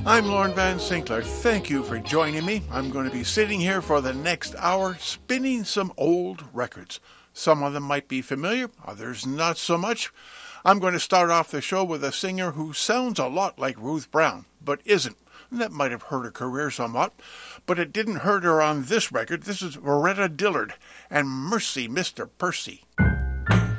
I'm Lorne Van Sinclair. Thank you for joining me. I'm going to be sitting here for the next hour spinning some old records. Some of them might be familiar, others not so much. I'm going to start off the show with a singer who sounds a lot like Ruth Brown, but isn't. That might have hurt her career somewhat, but it didn't hurt her on this record. This is Loretta Dillard and Mercy, Mr. Percy.